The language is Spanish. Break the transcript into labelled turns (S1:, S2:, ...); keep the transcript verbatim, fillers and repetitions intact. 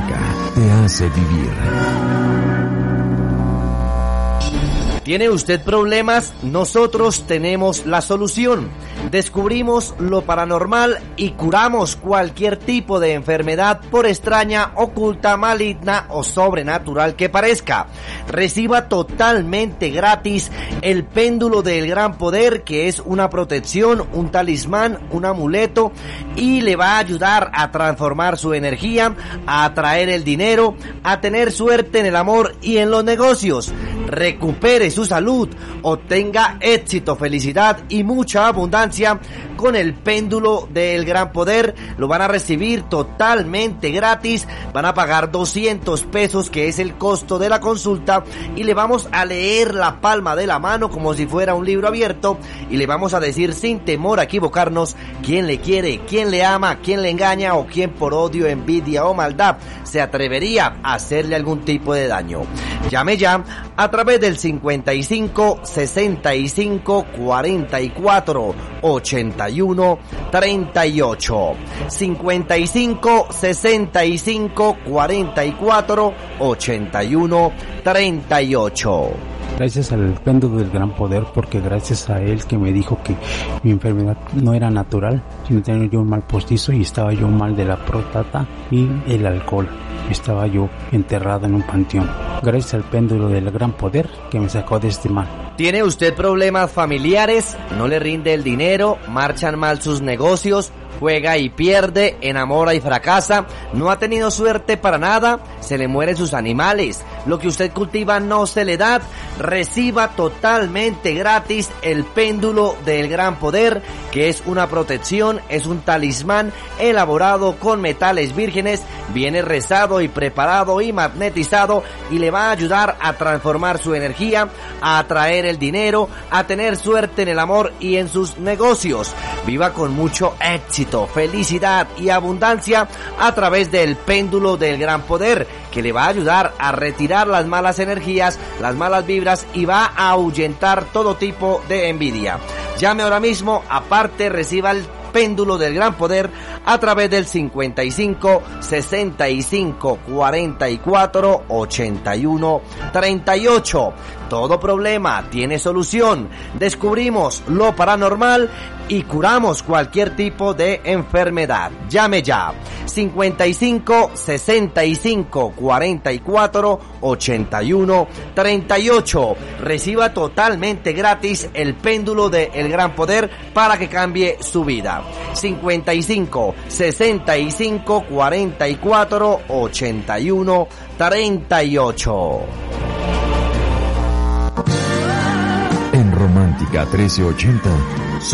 S1: Romántica te hace vivir.
S2: ¿Tiene usted problemas? Nosotros tenemos la solución. Descubrimos lo paranormal y curamos cualquier tipo de enfermedad, por extraña, oculta, maligna o sobrenatural que parezca. Reciba totalmente gratis el péndulo del gran poder, que es una protección, un talismán, un amuleto, y le va a ayudar a transformar su energía, a atraer el dinero, a tener suerte en el amor y en los negocios. Recupere su salud, obtenga éxito, felicidad y mucha abundancia con el péndulo del gran poder. Lo van a recibir totalmente gratis. Van a pagar doscientos pesos, que es el costo de la consulta, y le vamos a leer la palma de la mano como si fuera un libro abierto, y le vamos a decir sin temor a equivocarnos quién le quiere, quién le ama, quién le engaña o quién por odio, envidia o maldad se atrevería a hacerle algún tipo de daño. Llame ya a través del cincuenta y cinco, sesenta y cinco, cuarenta y cuatro, ochenta y uno, treinta y ocho. cincuenta y cinco, sesenta y cinco, cuarenta y cuatro, ochenta y uno, treinta y ocho.
S3: Gracias al péndulo del gran poder, porque gracias a él que me dijo que mi enfermedad no era natural, sino tenía yo un mal postizo y estaba yo mal de la próstata y el alcohol. Estaba yo enterrado en un panteón. Gracias al péndulo del gran poder que me sacó de este mal.
S2: ¿Tiene usted problemas familiares? ¿No le rinde el dinero? ¿Marchan mal sus negocios? ¿Juega y pierde? ¿Enamora y fracasa? ¿No ha tenido suerte para nada? ¿Se le mueren sus animales? ¿Lo que usted cultiva no se le da? Reciba totalmente gratis el péndulo del gran poder, que es una protección, es un talismán elaborado con metales vírgenes, viene rezado y preparado y magnetizado, y le va a ayudar a transformar su energía, a atraer el dinero, a tener suerte en el amor y en sus negocios. Viva con mucho éxito, felicidad y abundancia a través del péndulo del gran poder, que le va a ayudar a retirar las malas energías, las malas vibras, y va a ahuyentar todo tipo de envidia. Llame ahora mismo, aparte reciba el péndulo del gran poder a través del cincuenta y cinco, sesenta y cinco, cuarenta y cuatro, ochenta y uno, treinta y ocho. Todo problema tiene solución. Descubrimos lo paranormal y curamos cualquier tipo de enfermedad. Llame ya. cincuenta y cinco, sesenta y cinco, cuarenta y cuatro, ochenta y uno, treinta y ocho. Reciba totalmente gratis el péndulo de El Gran Poder para que cambie su vida. cincuenta y cinco, sesenta y cinco, cuarenta y cuatro, ochenta y uno, treinta y ocho.
S1: En Romántica trece ochenta